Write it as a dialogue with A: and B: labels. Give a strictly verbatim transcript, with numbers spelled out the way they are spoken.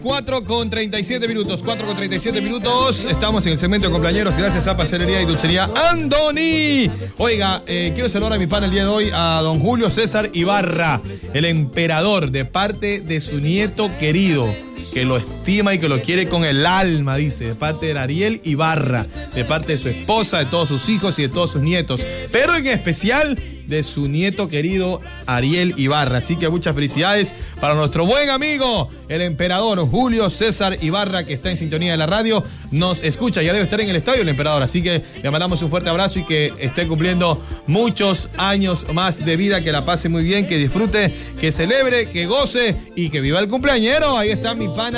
A: cuatro con treinta y siete minutos, cuatro con treinta y siete minutos. Estamos en el segmento de cumpleaños gracias a Pastelería y Dulcería Andoni. Oiga, eh, quiero saludar a mi pana el día de hoy, a don Julio César Ibarra, el emperador, de parte de su nieto querido, que lo estima y que lo quiere con el alma, dice, de parte de Ariel Ibarra, de parte de su esposa, de todos sus hijos y de todos sus nietos, pero en especial de su nieto querido Ariel Ibarra. Así que muchas felicidades para nuestro buen amigo, el emperador Julio César Ibarra, que está en sintonía de la radio, nos escucha, ya debe estar en el estadio el emperador, así que le mandamos un fuerte abrazo y que esté cumpliendo muchos años más de vida, que la pase muy bien, que disfrute, que celebre, que goce y que viva el cumpleañero. Ahí está mi pana